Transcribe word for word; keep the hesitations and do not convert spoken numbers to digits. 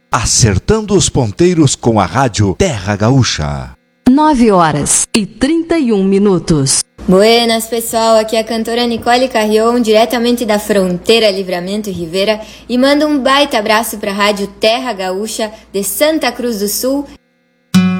Acertando os ponteiros com a rádio Terra Gaúcha. nove horas e trinta e um minutos. Buenas, pessoal, aqui é a cantora Nicole Carrion, diretamente da fronteira Livramento e Rivera, e manda um baita abraço para a rádio Terra Gaúcha de Santa Cruz do Sul